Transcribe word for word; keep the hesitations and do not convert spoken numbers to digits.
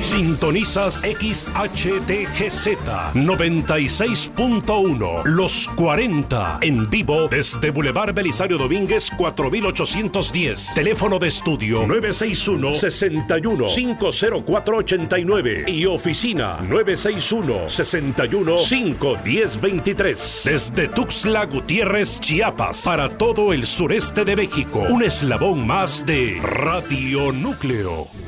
Sintonizas X H T G Z noventa y seis punto uno, Los cuarenta, en vivo desde Boulevard Belisario Domínguez cuatro mil ochocientos diez. Teléfono de estudio nueve seis uno, seis uno, cinco cero cuatro ocho nueve y oficina nueve seis uno, seis uno, cinco uno cero dos tres. Desde Tuxtla Gutiérrez, Chiapas, para todo el sureste de México, un eslabón más de Radio Núcleo.